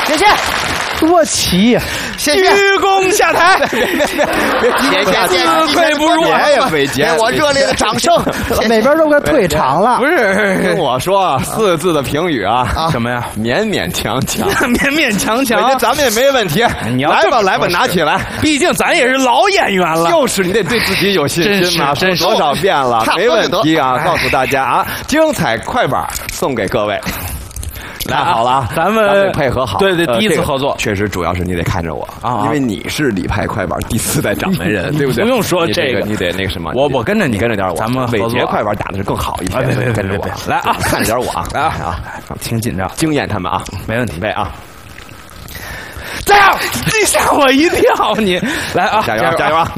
谢谢。 多齐呀！ 谢谢。 鞠躬下台。 别， 自愧不如。 哎呀，伟杰，我热烈的掌声。 那边都快退场了。 不是， 听我说4个字的评语啊， 什么呀？ 勉勉强强， 勉勉强强。 咱们也没问题。 你要来吧，拿起来。 毕竟咱也是老演员了。 就是你得对自己有信心嘛，说多少遍了，没问题啊！告诉大家啊，精彩快板送给各位。看好了， 咱们配合好。 对，第一次合作， 确实主要是你得看着我啊，因为你是李派快板第4代掌门人，对不对？ 不用说这个， 你得那个什么， 我跟着你， 跟着点我。 咱们伟杰快板打的是更好一些， 别跟着我， 来啊， 看着点我啊， 来啊，挺紧张， 惊艳他们啊， 没问题， 准备啊！ 加油！你吓我一跳，你来啊， 加油啊！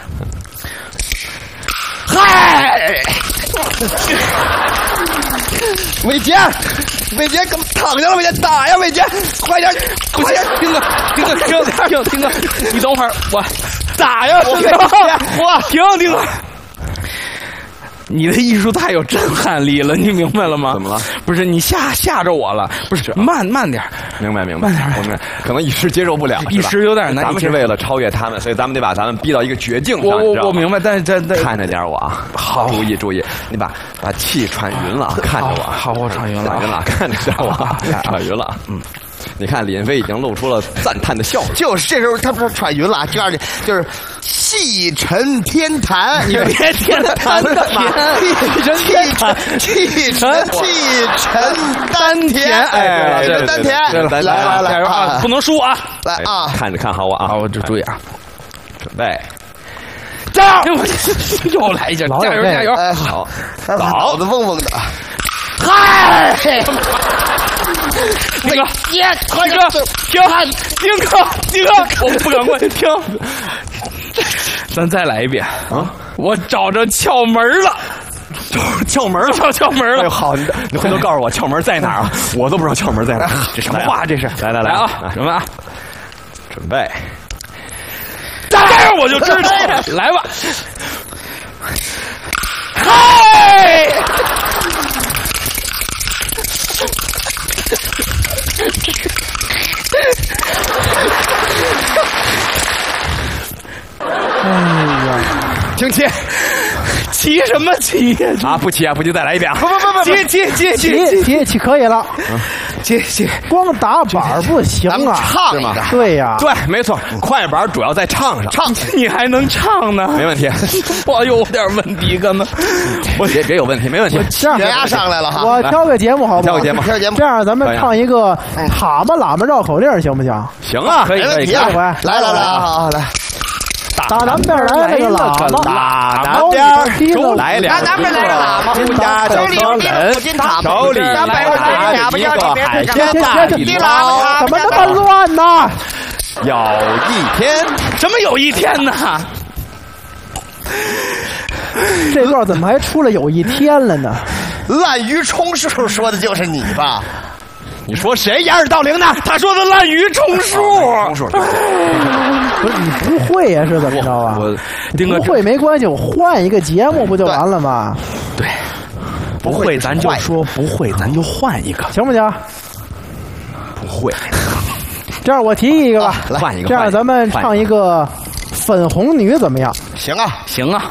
嗨！伟杰，怎么躺下了？伟杰，打呀！伟杰，快点！ 听哥，你等会儿，我打呀！停！你的艺术太有震撼力了，你明白了吗？ 怎么了？ 不是你吓着我了，不是慢点。 明白，可能一时接受不了， 一时有点难。 咱们是为了超越他们，所以咱们得把咱们逼到一个绝境上。 我明白，但看着点我啊！好，注意，你把气喘匀了，看着我。 好，我喘匀了， 看着点我，喘匀了。你看李云飞已经露出了赞叹的笑容。 就是这时候他不是喘匀了，就是气沉天坛， 你别天坛的气沉丹田， 哎， 丹田，来， 加油啊！不能输啊！ 来啊！ 看好我啊！ 好，我就注意啊！ 准备， 加油！又来一下，加油！ 哎，好，脑子嗡嗡的。 嗨！那个，停！我不赶快停！咱再来一遍啊！我找着窍门了， 窍门了！哎呦，好，你回头告诉我窍门在哪儿啊？我都不知道窍门在哪儿。 这什么话？这是？来啊！什么啊？ 准备！ 这样我就知道了。来吧！嗨！ 哎呀， 听齐， 齐什么齐呀？ 啊，不齐，再来一遍啊！ 不， 齐可以了。 齐， 光打板不行啊， 唱嘛， 对呀， 对，没错，快板主要在唱上， 你还能唱呢？ 没问题， 我有点问题可能， 我别有问题，没问题。 这样压上来了哈， 我挑个节目好不好？ 挑节目， 这样咱们唱一个蛤蟆喇嘛绕口令行不行？ 行啊， 可以， 来，好来。 打南边来了个喇嘛， 打南边来两个喇嘛，出家叫僧人，手里拿着一个海鲜大礼包， 怎么那么乱呢？ 有一天， 什么有一天呢？ 这段怎么还出了有一天了呢？ 滥竽充数说的就是你吧？ 你说谁掩耳盗铃呢？ 他说的滥竽充数， 不是你不会呀？是怎么着啊？不会没关系，我换一个节目不就完了吗？ 对，不会咱就说不会，咱就换一个， 行不行？ 不会。 这样我提议一个吧， 换一个。 这样咱们唱一个粉红女怎么样？ 行啊。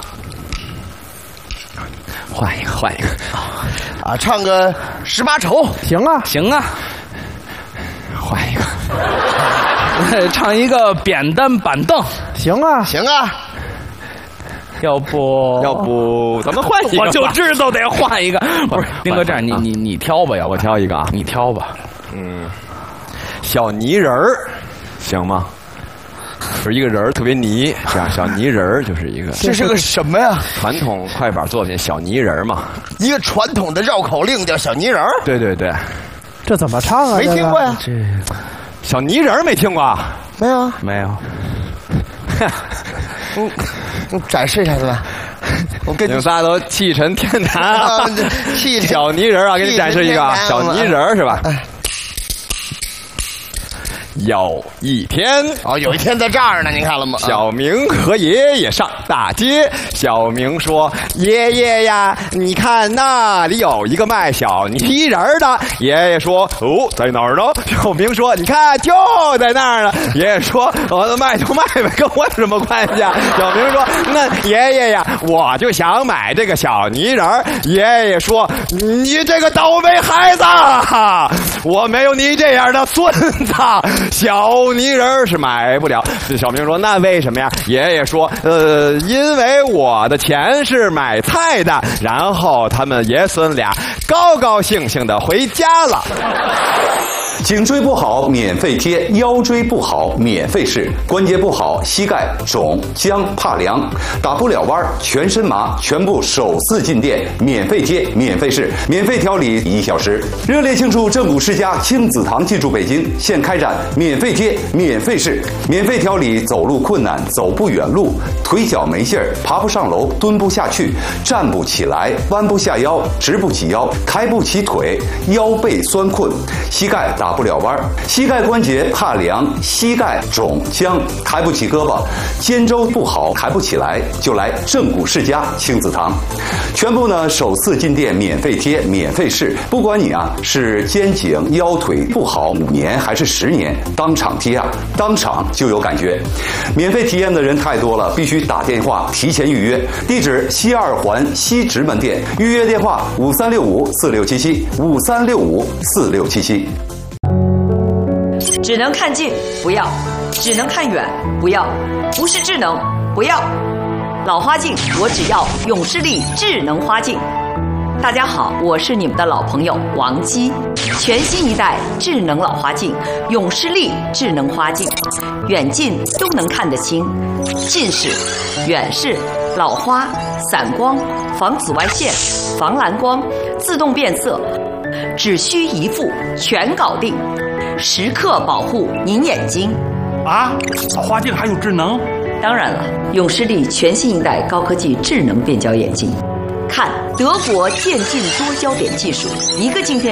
换一个啊，唱个18愁， 行啊， 换一个， 唱一个扁担板凳， 行啊， 要不咱们换一个， 我就知道得换一个。不是，丁哥，这样你挑吧， 我挑一个啊， 你挑吧。 小泥人儿，行吗？是一个人特别泥，这样小泥人就是一个。 这是个什么呀？ 传统快板作品，小泥人嘛。 一个传统的绕口令叫小泥人。 对， 这怎么唱啊？ 没听过呀。 这小泥人没听过？ 没有。展示一下子吧。我跟你们仨都气沉天坛啊！小泥人啊，给你展示一个啊，小泥人是吧？ 有一天， 有一天在这儿呢，你看了吗？ 小明和爷爷上大街，小明说：“爷爷呀，你看那里有一个卖小泥人的。”爷爷说：“哦，在哪儿呢？”小明说：“你看，就在那儿呢。”爷爷说：“卖就卖呗，跟我有什么关系啊？”小明说：“那爷爷呀，我就想买这个小泥人。”爷爷说：“你这个倒霉孩子，我没有你这样的孙子，小泥人是买不了。”小明说：“那为什么呀？”爷爷说：“因为我的钱是买菜的。”然后他们爷孙俩高高兴兴的回家了。 颈椎不好免费贴，腰椎不好免费试，关节不好膝盖肿僵怕凉，打不了弯全身麻，全部首次进店免费贴免费试，免费调理1小时。热烈庆祝正骨世家亲子堂进驻北京，现开展免费贴免费试，免费调理走路困难、走不远路、腿脚没劲儿、爬不上楼、蹲不下去、站不起来、弯不下腰、直不起腰、抬不起腿、腰背酸困、膝盖打不了弯，膝盖关节怕凉，膝盖肿僵，抬不起胳膊，肩周不好，抬不起来，就来正骨世家亲子堂。全部呢首次进店免费贴免费试，不管你是肩颈腰腿不好5年还是10年，当场贴当场就有感觉。免费体验的人太多了，必须打电话提前预约。地址西2环西直门店，预约电话5365467753654677。 只能看近不要，只能看远不要，不是智能不要。老花镜我只要永视力智能花镜。大家好，我是你们的老朋友王姬。全新一代智能老花镜永视力智能花镜，远近都能看得清，近视、远视、老花、散光、防紫外线、防蓝光、自动变色，只需一副全搞定，时刻保护您眼睛。 老花镜还有智能？ 当然了，永视力全新一代高科技智能变焦眼镜，看德国渐进多焦点技术，一个镜片